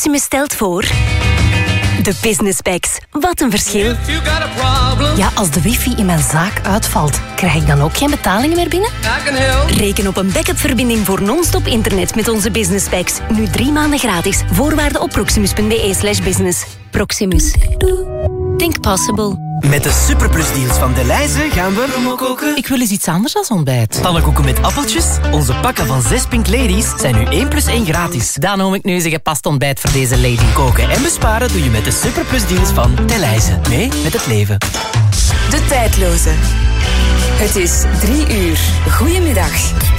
Proximus stelt voor... De Business Packs. Wat een verschil. Ja, als de wifi in mijn zaak uitvalt, krijg ik dan ook geen betalingen meer binnen? Reken op een backup-verbinding voor non-stop internet met onze Business Packs. Nu 3 maanden gratis. Voorwaarden op proximus.be/business. Proximus. Think possible. Met de superplusdeals van Delhaize gaan we koken. Ik wil eens iets anders dan ontbijt. Pannenkoeken met appeltjes. Onze pakken van 6 Pink Ladies zijn nu 1 + 1 gratis. Dan noem ik nu eens een gepast ontbijt voor deze lady. Koken en besparen doe je met de superplusdeals van Delhaize. Mee met het leven. De tijdloze. Het is 3 uur. Goedemiddag.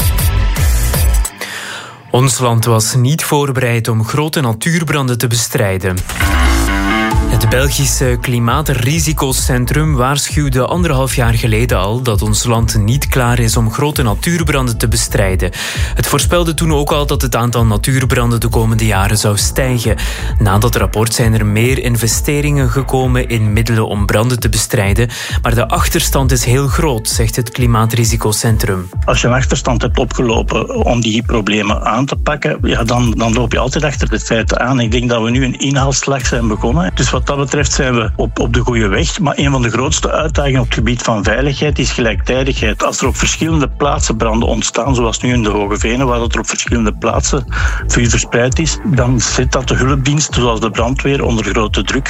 Ons land was niet voorbereid om grote natuurbranden te bestrijden. Het Belgische Klimaatrisicocentrum waarschuwde 1,5 jaar geleden al dat ons land niet klaar is om grote natuurbranden te bestrijden. Het voorspelde toen ook al dat het aantal natuurbranden de komende jaren zou stijgen. Na dat rapport zijn er meer investeringen gekomen in middelen om branden te bestrijden, maar de achterstand is heel groot, zegt het Klimaatrisicocentrum. Als je een achterstand hebt opgelopen om die problemen aan te pakken, ja, dan loop je altijd achter de feiten aan. Ik denk dat we nu een inhaalslag zijn begonnen. Dus wat dat betreft zijn we op de goede weg. Maar een van de grootste uitdagingen op het gebied van veiligheid is gelijktijdigheid. Als er op verschillende plaatsen branden ontstaan, zoals nu in de Hoge Venen, waar dat er op verschillende plaatsen vuur verspreid is, dan zet dat de hulpdiensten, zoals de brandweer, onder grote druk.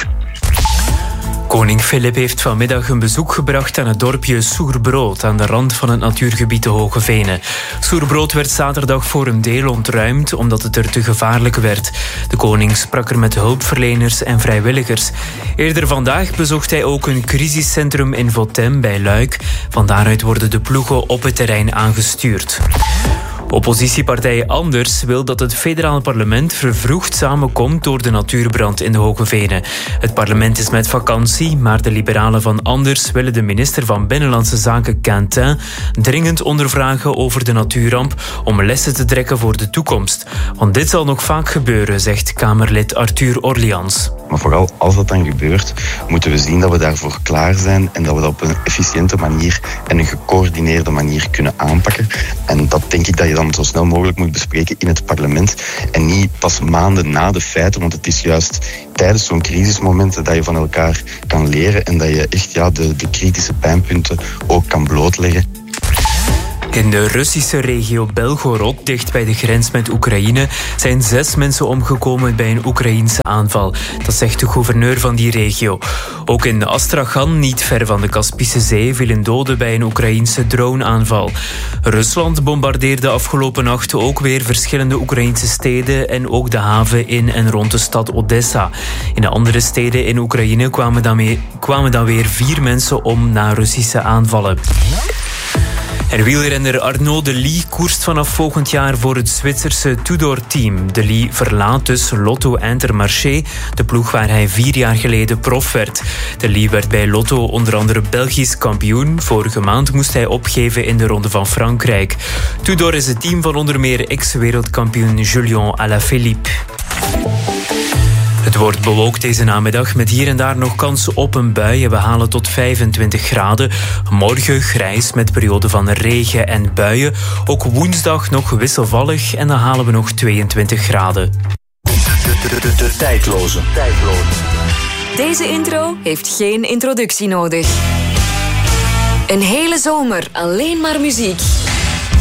Koning Filip heeft vanmiddag een bezoek gebracht aan het dorpje Soerbrood aan de rand van het natuurgebied de Hoge Venen. Soerbrood werd zaterdag voor een deel ontruimd omdat het er te gevaarlijk werd. De koning sprak er met hulpverleners en vrijwilligers. Eerder vandaag bezocht hij ook een crisiscentrum in Votem bij Luik. Van daaruit worden de ploegen op het terrein aangestuurd. Oppositiepartij Anders wil dat het federaal parlement vervroegd samenkomt door de natuurbrand in de Hoge Venen. Het parlement is met vakantie, maar de liberalen van Anders willen de minister van Binnenlandse Zaken Quentin dringend ondervragen over de natuurramp om lessen te trekken voor de toekomst. Want dit zal nog vaak gebeuren, zegt Kamerlid Arthur Orleans. Maar vooral als dat dan gebeurt, moeten we zien dat we daarvoor klaar zijn en dat we dat op een efficiënte manier en een gecoördineerde manier kunnen aanpakken. En dat denk ik dat je dan zo snel mogelijk moet bespreken in het parlement en niet pas maanden na de feiten, want het is juist tijdens zo'n crisismomenten dat je van elkaar kan leren en dat je echt de kritische pijnpunten ook kan blootleggen. In de Russische regio Belgorod, dicht bij de grens met Oekraïne, zijn 6 mensen omgekomen bij een Oekraïense aanval. Dat zegt de gouverneur van die regio. Ook in Astrachan, niet ver van de Kaspische Zee, vielen doden bij een Oekraïense droneaanval. Rusland bombardeerde afgelopen nacht ook weer verschillende Oekraïense steden en ook de haven in en rond de stad Odessa. In de andere steden in Oekraïne kwamen dan weer 4 mensen om na Russische aanvallen. En wielrenner Arnaud Delis koerst vanaf volgend jaar voor het Zwitserse Tudor-team. Delis verlaat dus Lotto Intermarché, de ploeg waar hij 4 jaar geleden prof werd. Delis werd bij Lotto onder andere Belgisch kampioen. Vorige maand moest hij opgeven in de Ronde van Frankrijk. Tudor is het team van onder meer ex-wereldkampioen Julien Alaphilippe. Het wordt bewolkt deze namiddag met hier en daar nog kans op een bui. We halen tot 25 graden. Morgen grijs met perioden van regen en buien. Ook woensdag nog wisselvallig en dan halen we nog 22 graden. De tijdloze. Deze intro heeft geen introductie nodig. Een hele zomer alleen maar muziek.